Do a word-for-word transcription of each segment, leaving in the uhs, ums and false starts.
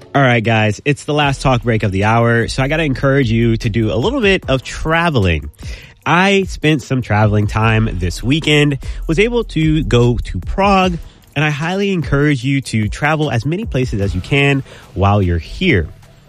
All right, guys, it's the last talk break of the hour, so I got to encourage you to do a little bit of traveling. I spent some traveling time this weekend, was able to go to Prague, and I highly encourage you to travel as many places as you can while you're here.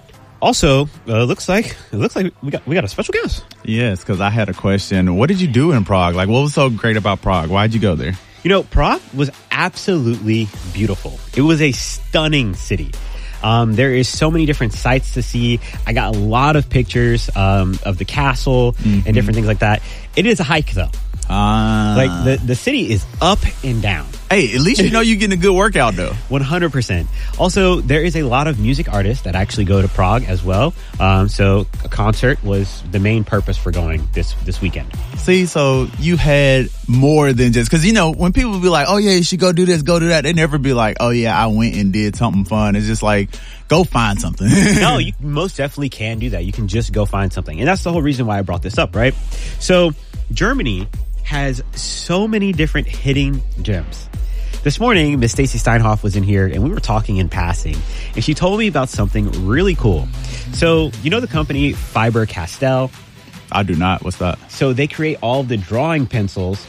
Also, uh, looks like it looks like we got we got a special guest. Yes, because I had a question. What did you do in Prague? Like, what was so great about Prague? Why'd you go there? You know, Prague was absolutely beautiful. It was a stunning city. Um, there is so many different sights to see. I got a lot of pictures um, of the castle mm-hmm. and different things like that. It is a hike, though. Uh, like, the, the city is up and down. Hey, at least you know you're getting a good workout, though. one hundred percent. Also, there is a lot of music artists that actually go to Prague as well. Um, so a concert was the main purpose for going this, this weekend. See, so you had more than just... Because, you know, when people be like, oh, yeah, you should go do this, go do that, they never be like, oh, yeah, I went and did something fun. It's just like, go find something. No, you most definitely can do that. You can just go find something. And that's the whole reason why I brought this up, right? So Germany has so many different hidden gems. This morning, Miss Stacy Steinhoff was in here and we were talking in passing, and she told me about something really cool. So, you know the company Faber-Castell? I do not. What's that? So they create all of the drawing pencils,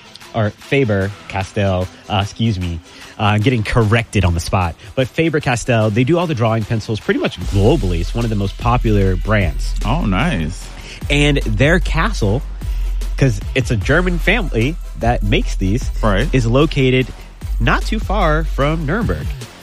or Faber-Castell, uh, excuse me, uh, getting corrected on the spot. But Faber-Castell, they do all the drawing pencils pretty much globally. It's one of the most popular brands. Oh, nice. And their castle, because it's a German family that makes these, right, is located not too far from Nuremberg.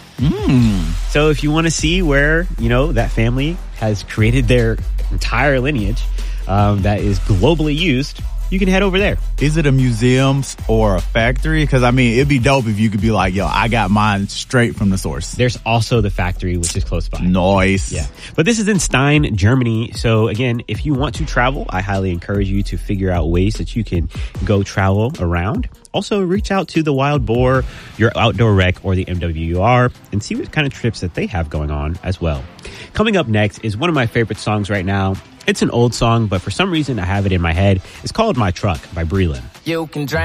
Mm. So if you want to see where, you know, that family has created their entire lineage um, that is globally used, you can head over there. Is it a museum or a factory? Because, I mean, it'd be dope if you could be like, yo, I got mine straight from the source. There's also the factory, which is close by. Nice. Yeah. But this is in Stein, Germany. So, again, if you want to travel, I highly encourage you to figure out ways that you can go travel around. Also, reach out to the Wild Boar, your Outdoor Rec, or the M W R, and see what kind of trips that they have going on as well. Coming up next is one of my favorite songs right now. It's an old song, but for some reason I have it in my head. It's called My Truck by Breland. You can drive